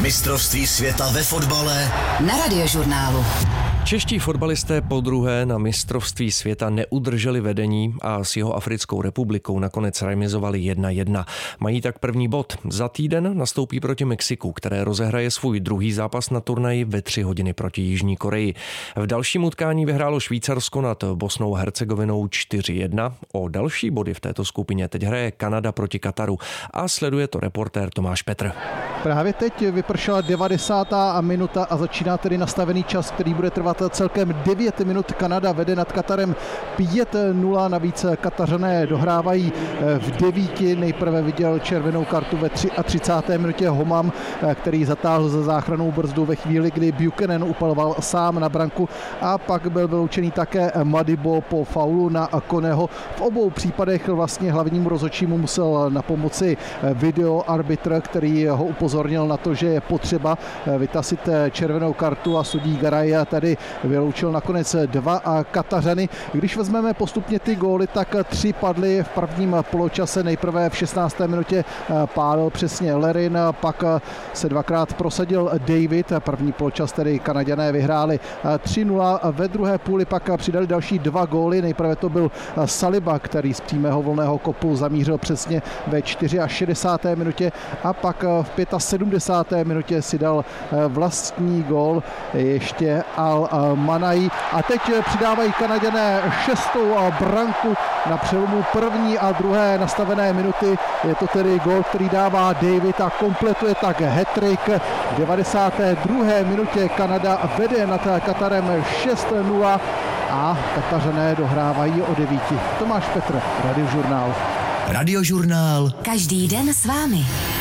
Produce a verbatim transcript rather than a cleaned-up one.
Mistrovství světa ve fotbale na Radiožurnálu. Čeští fotbalisté podruhé na mistrovství světa neudrželi vedení a s Jihoafrickou republikou nakonec remizovali jedna jedna. Mají tak první bod. Za týden nastoupí proti Mexiku, které rozehraje svůj druhý zápas na turnaji ve tři hodiny proti Jižní Koreji. V dalším utkání vyhrálo Švýcarsko nad Bosnou a Hercegovinou čtyři jedna. O další body v této skupině teď hraje Kanada proti Kataru a sleduje to reportér Tomáš Petr. Právě teď vypršela devadesátá minuta a začíná tedy nastavený čas, který bude trvat celkem devět minut. Kanada vede nad Katarem pět nula, navíc Katařané dohrávají v devíti. Nejprve viděl červenou kartu ve třicáté třetí minutě Homam, který zatáhl za záchrannou brzdu ve chvíli, kdy Buchanan upaloval sám na branku, a pak byl vyloučený také Madibo po faulu na Koneho. V obou případech vlastně hlavnímu rozhodčímu musel na pomoci videoarbitr, který ho upozornil na to, že je potřeba vytasit červenou kartu, a sudí Garay tady vyloučil nakonec dva Katařany. Když vezmeme postupně ty góly, tak tři padly v prvním poločase. Nejprve v šestnácté minutě pálil přesně Lerin, pak se dvakrát prosadil David. První poločas tedy Kanaďané vyhráli tři nula. Ve druhé půli pak přidali další dva góly. Nejprve to byl Saliba, který z přímého volného kopu zamířil přesně ve šedesáté čtvrté minutě, a pak v sedmdesáté páté minutě si dal vlastní gól ještě Al Manai. A teď přidávají Kanaďané šestou branku na přelomu první a druhé nastavené minuty. Je to tedy gól, který dává David a kompletuje tak hat-trick. V devadesáté druhé minutě Kanada vede nad Katarem šest nula a Katařané dohrávají o devíti. Tomáš Petr, Radiožurnál. Radiožurnál. Každý den s vámi.